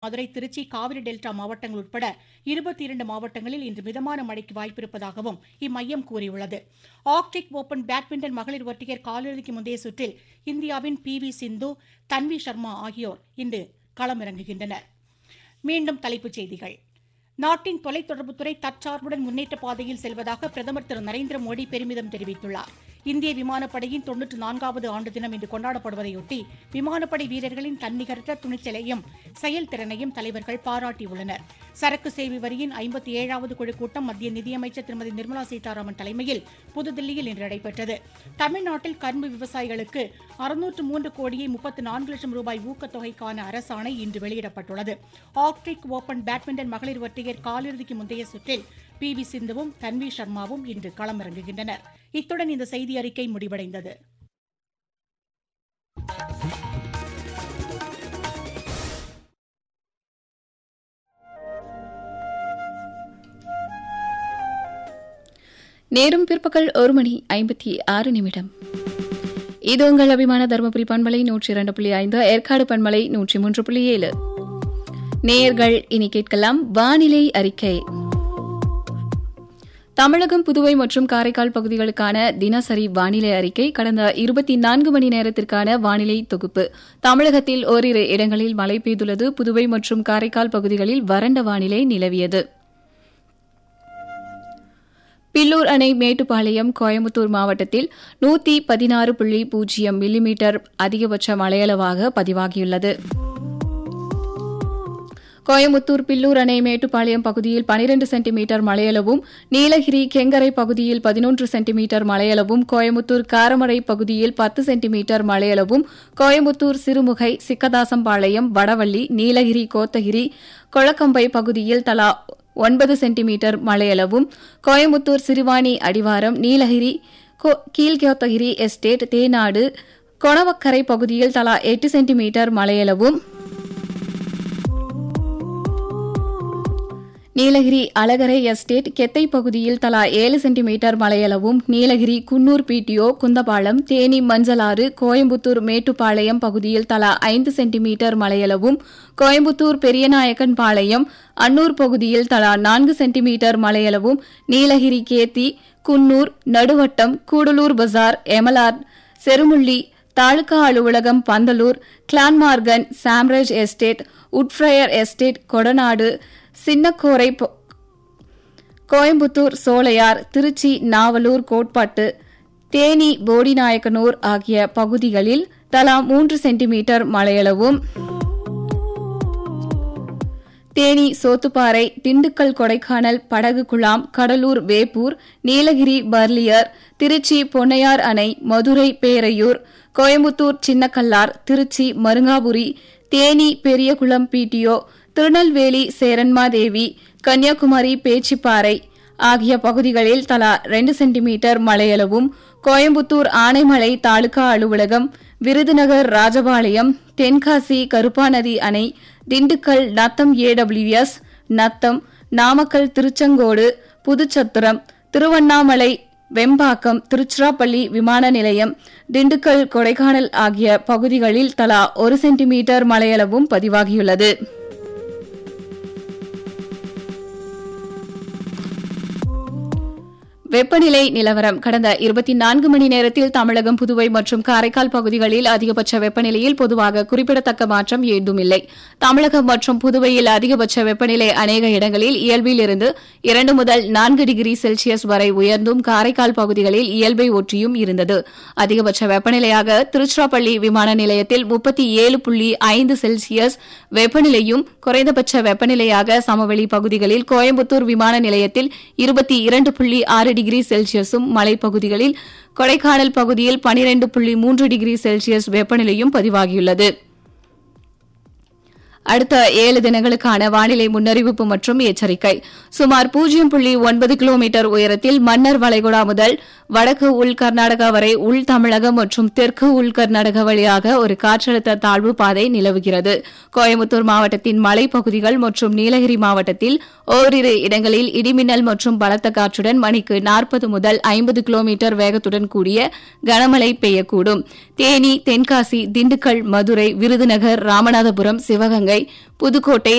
Madurai, Trichy, Kaveri delta மாவட்டங்கள் உட்பட 22 மாவட்டங்களில் இன்று மிதமான மழைக்கு வாய்ப்பிருப்பதாகவும் இம்மையம் கூறியுள்ளது. ஆர்க்டிக் ஓபன் பேட்மிண்டன் மகளிர் ஒற்றையர் காலிறுதிக்கு முந்தைய சுற்றில் இந்தியாவின் PV சிந்து, தன்வி சர்மா ஆகியோர் இன்று களமிறங்குகின்றனர். மீண்டும் தலைப்புச் செய்திகள். நாட்டின் தொலைத்தொடர்புத்துறை தற்சார்புடன் முன்னேற்ற பாதையில் செல்வதாக பிரதமர் திரு நரேந்திர மோடி பெருமிதம் தெரிவித்துள்ளார். இந்திய விமானப்படையின் 94வது ஆண்டு தினம் இன்று கொண்டாடப்படுவதையொட்டி விமானப்படை வீரர்களின் தன்னிகரற்ற துணிச்சலையும் செயல்திறனையும் தலைவர்கள் பாராட்டியுள்ளனர். சரக்கு சேவை வரியின் 57வது குழு கூட்டம் மத்திய நிதியமைச்சர் திருமதி நிர்மலா சீதாராமன் தலைமையில் புதுதில்லியில் இன்று நடைபெற்றது. தமிழ்நாட்டில் கரும்பு விவசாயிகளுக்கு 603 கோடியே 34 லட்சம் ரூபாய் ஊக்கத்தொகைக்கான அரசாணை இன்று வெளியிடப்பட்டுள்ளது. ஆர்க்டிக் ஓபன் பேட்மிண்டன் மகளிர் ஒற்றையர் காலிறுதிக்கு முந்தைய சுற்றில் PV சிந்துவும் தன்வி சர்மாவும் இன்று களமிறங்குகின்றனர். இத்துடன் இந்த செய்தி அறிக்கை முடிவடைந்தது. நேரம் பிற்பகல் 1:56. இது உங்கள் அபிமான தருமபுரி பண்பலை 102.5, ஏற்காடு பண்பலை 103.7. நேயர்கள் இனி கேட்கலாம் வானிலை அறிக்கை. தமிழகம், புதுவை மற்றும் காரைக்கால் பகுதிகளுக்கான தினசரி வானிலை அறிக்கை. கடந்த 24 மணி நேரத்திற்கான வானிலை தொகுப்பு. தமிழகத்தில் ஓரிரு இடங்களில் மழை பெய்துள்ளது. புதுவை மற்றும் காரைக்கால் பகுதிகளில் வறண்ட வானிலை நிலவியது. பில்லூர் அணை மேட்டுப்பாளையம், கோயம்புத்தூர் மாவட்டத்தில் 116.0 மில்லிமீட்டர் அதிகபட்ச மழையளவாக பதிவாகியுள்ளது. கோயம்புத்தூர் பில்லூர் அணை மேட்டுப்பாளையம் பகுதியில் 12 சென்டிமீட்டர் மழையளவும், நீலகிரி கெங்கரை பகுதியில் 11 சென்டிமீட்டர் மழையளவும், கோயம்புத்தூர் காரமடை பகுதியில் 10 சென்டிமீட்டர் மழையளவும், கோயம்புத்தூர் சிறுமுகை, சிக்கதாசம்பாளையம், வடவள்ளி, நீலகிரி கோத்தகிரி, கொளக்கம்பை பகுதியில் தலா 9 சென்டிமீட்டர் மழையளவும், கோயம்புத்தூர் சிறுவாணி அடிவாரம், நீலகிரி கீழ்கோத்தகிரி எஸ்டேட், தேனாடு, கொணவக்கரை பகுதியில் தலா 8 சென்டிமீட்டர் மழையளவும், நீலகிரி அழகரை எஸ்டேட் கெத்தை பகுதியில் தலா 7 சென்டிமீட்டர் மழையளவும், நீலகிரி குன்னூர் PTO, குந்தபாலம், தேனி மஞ்சளாறு, கோயம்புத்தூர் மேட்டுப்பாளையம் பகுதியில் தலா 5 சென்டிமீட்டர் மழையளவும், கோயம்புத்தூர் பெரியநாயக்கன் பாளையம், அன்னூர் பகுதியில் தலா 4 சென்டிமீட்டர் மழையளவும், நீலகிரி கேத்தி, குன்னூர், நடுவட்டம், கூடலூர் பஜார், எமலார், செருமுள்ளி, தாலுகா அலுவலகம், பந்தலூர், கிளான்மார்கன், சாம்ராஜ் எஸ்டேட், உட்ஃப்ரையர் எஸ்டேட், கொடநாடு, சின்னக்கோரை, கோயம்புத்தூர் சோலையார், திருச்சி நாவலூர் கோட்பாட்டு, தேனி போடிநாயக்கனூர் ஆகிய பகுதிகளில் தலா 3 சென்டிமீட்டர் மழையளவும், தேனி சோத்துப்பாறை, திண்டுக்கல் கொடைக்கானல், படகு குழாம், கடலூர் வேப்பூர், நீலகிரி பர்லியர், திருச்சி பொன்னையார் அணை, மதுரை பேரையூர், கோயம்புத்தூர் சின்னக்கல்லார், திருச்சி மருங்காபுரி, தேனி பெரியகுளம் PTO, திருநெல்வேலி சேரன்மாதேவி, கன்னியாகுமரி பேச்சிப்பாறை ஆகிய பகுதிகளில் தலா 2 சென்டிமீட்டர் மழையளவும், கோயம்புத்தூர் ஆனைமலை தாலுகா அலுவலகம், விருதுநகர் ராஜபாளையம், தென்காசி கருப்பாநதி அணை, திண்டுக்கல் நத்தம் AWS, நத்தம், நாமக்கல் திருச்செங்கோடு, புதுச்சத்திரம், திருவண்ணாமலை, வெம்பாக்கம், திருச்சிராப்பள்ளி விமான நிலையம், திண்டுக்கல் கொடைக்கானல் ஆகிய பகுதிகளில் தலா 1 சென்டிமீட்டர் மழையளவும் பதிவாகியுள்ளது. வெப்பநிலை நிலவரம். கடந்த 24 மணி நேரத்தில் தமிழகம், புதுவை மற்றும் காரைக்கால் பகுதிகளில் அதிகபட்ச வெப்பநிலையில் பொதுவாக குறிப்பிடத்தக்க மாற்றம் ஏதுமில்லை. தமிழகம் மற்றும் புதுவையில் அதிகபட்ச வெப்பநிலை அநேக இடங்களில் இயல்பில் இருந்து 2 முதல் 4 டிகிரி செல்சியஸ் வரை உயர்ந்தும், காரைக்கால் பகுதிகளில் இயல்பை ஒற்றியும் இருந்தது. அதிகபட்ச வெப்பநிலையாக திருச்சிராப்பள்ளி விமான நிலையத்தில் 37.5 செல்சியஸ் வெப்பநிலையும், குறைந்தபட்ச வெப்பநிலையாக சமவெளி பகுதிகளில் கோயம்புத்தூர் விமான நிலையத்தில் 22.6 டிகிரி செல்சியஸும், மலைப்பகுதிகளில் கொடைக்கானல் பகுதியில் 12.3 டிகிரி செல்சியஸ் வெப்பநிலையும் பதிவாகியுள்ளது. அடுத்த 7 தினங்களுக்கான வானிலை முன்னறிவிப்பு மற்றும் எச்சரிக்கை. சுமார் 0.9 கிலோமீட்டர் உயரத்தில் மன்னர் வளைகுடா முதல் வடக்கு உள் கர்நாடகா வரை உள் தமிழகம் மற்றும் தெற்கு உள் கர்நாடகா வழியாக ஒரு காற்றழுத்த தாழ்வு பாதை நிலவுகிறது. கோயம்புத்தூர் மாவட்டத்தின் மலைப்பகுதிகள் மற்றும் நீலகிரி மாவட்டத்தில் ஓரிரு இடங்களில் இடிமின்னல் மற்றும் பலத்த காற்றுடன் மணிக்கு 40 முதல் 50 கிலோமீட்டர் வேகத்துடன் கூடிய கனமழை பெய்யக்கூடும். தேனி, தென்காசி, திண்டுக்கல், மதுரை, விருதுநகர், ராமநாதபுரம், சிவகங்கை, புதுக்கோட்டை,